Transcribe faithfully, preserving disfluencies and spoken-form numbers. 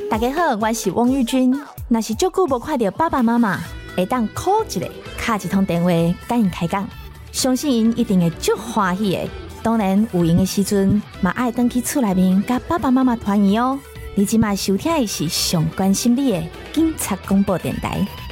大家好，我是汪玉君。若是足久无看到爸爸妈妈，会当 call 一下，打一通电话，甲因开讲，相信因一定会足欢喜的。当然，有闲的时阵，嘛爱回去厝内面，甲爸爸妈妈团圆哦。你即马收听的是上关心你的警察广播电台。